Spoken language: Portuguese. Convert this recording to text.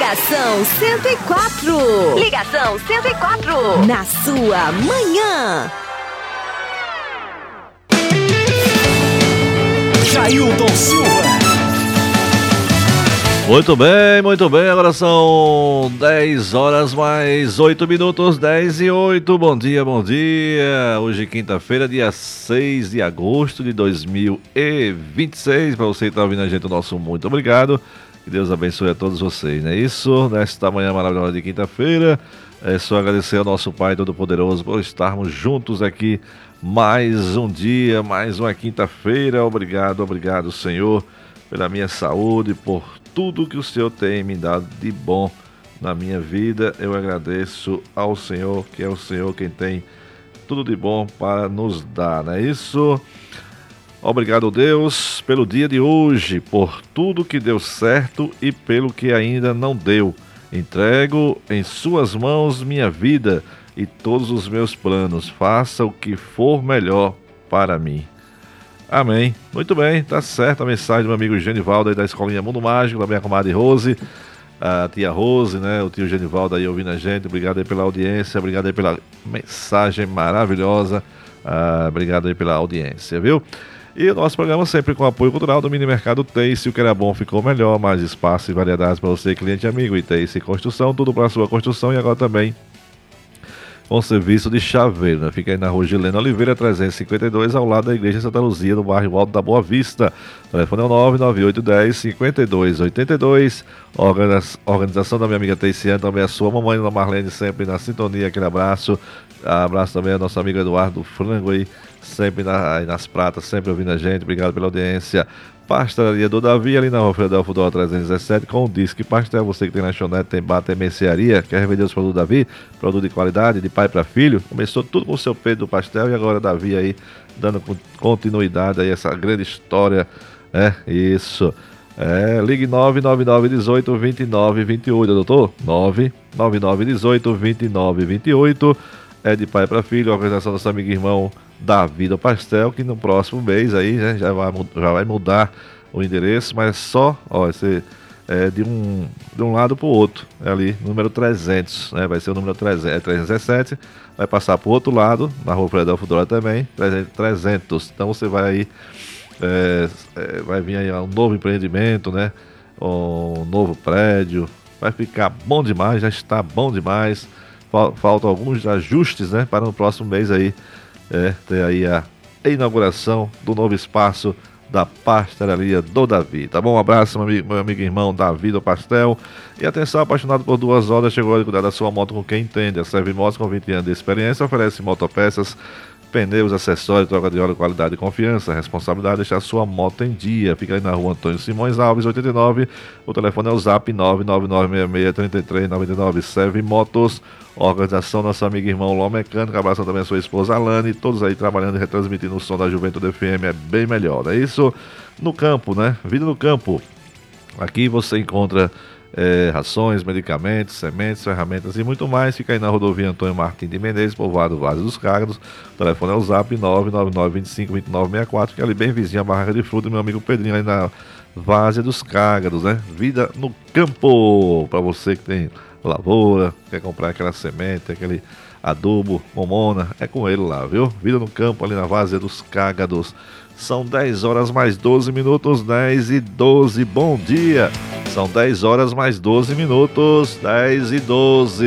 Ligação 104. Ligação 104. Na sua manhã. Jailton Silva. Muito bem, agora são 10 horas mais 8 minutos, 10 e 8, bom dia, hoje quinta-feira, dia 6 de agosto de 2026, para você que está ouvindo a gente, o nosso muito obrigado, que Deus abençoe a todos vocês, não é isso? Nesta manhã maravilhosa de quinta-feira, é só agradecer ao nosso Pai Todo-Poderoso por estarmos juntos aqui, mais um dia, mais uma quinta-feira, obrigado Senhor, pela minha saúde, por tudo que o Senhor tem me dado de bom na minha vida. Eu agradeço ao Senhor, que é o Senhor quem tem tudo de bom para nos dar, não é isso? Obrigado, Deus, pelo dia de hoje, por tudo que deu certo e pelo que ainda não deu. Entrego em suas mãos minha vida e todos os meus planos. Faça o que for melhor para mim. Amém. Muito bem, tá certo a mensagem do meu amigo Genivaldo aí da Escolinha Mundo Mágico, da minha comadre Rose, a tia Rose, né, o tio Genivaldo aí ouvindo a gente, obrigado aí pela audiência, obrigado aí pela mensagem maravilhosa, obrigado aí pela audiência, viu? E o nosso programa sempre com apoio cultural do Mini Mercado Tace, o que era bom ficou melhor, mais espaço e variedades para você, cliente e amigo, e Tace Construção, tudo para a sua construção e agora também com serviço de chaveiro, né? Fica aí na rua Gilena Oliveira, 352, ao lado da Igreja Santa Luzia, no bairro Alto da Boa Vista. O telefone é o 99810-5282. Organização da minha amiga Teiciane, também a sua mamãe, Dona Marlene, sempre na sintonia, aquele abraço. Abraço também ao nosso amigo Eduardo Frango aí, sempre aí nas pratas, sempre ouvindo a gente. Obrigado pela audiência. Pastelaria do Davi, ali na rua Filadelfo Dó 317, com o Disque Pastel. Você que tem lanchonete, tem bar, tem mercearia, quer vender os produtos do Davi, produto de qualidade, de pai para filho. Começou tudo com o seu Pedro do Pastel e agora Davi aí, dando continuidade aí essa grande história, isso. Ligue 99918-2928, doutor, 99918-2928, é de pai para filho, a organização do nosso amigo e irmão Davi do Pastel, que no próximo mês aí, né, já vai mudar o endereço, mas só, esse de um lado para o outro, ali, número 300, né, vai ser o número 317, vai passar para o outro lado, na rua Filadelfo Dória também, 300, então você vai aí, vai vir aí um novo empreendimento, né, um novo prédio, vai ficar bom demais, já está bom demais, faltam alguns ajustes, né, para no próximo mês aí, ter aí a inauguração do novo espaço da Pastelaria do Davi, tá bom? Um abraço, meu amigo e irmão Davi do Pastel. E atenção, apaixonado por 2 horas, chegou a hora de cuidar da sua moto com quem entende. A Serve Motos, com 20 anos de experiência, oferece motopeças, pneus, acessórios, troca de óleo, qualidade e confiança. Responsabilidade de deixar a sua moto em dia. Fica aí na rua Antônio Simões Alves, 89. O telefone é o zap 999663399. Serve Motos. Organização nosso amigo e irmão Ló Mecânico. Abraço também a sua esposa Alane. Todos aí trabalhando e retransmitindo o som da Juventude FM. É bem melhor, não é isso? No campo, né? Vida no campo. Aqui você encontra rações, medicamentos, sementes, ferramentas e muito mais. Fica aí na rodovia Antônio Martins de Menezes, povoado Vale dos Cágados. O telefone é o zap 999252964, que é ali bem vizinho a barraca de fruta, meu amigo Pedrinho, ali na Várzea dos Cágados, né? Vida no campo, para você que tem lavoura, quer comprar aquela semente, aquele adubo, momona, é com ele lá, viu? Vida no campo, ali na Várzea dos Cágados. São 10 horas mais 12 minutos, 10 e 12, bom dia! São 10 horas mais 12 minutos, 10 e 12.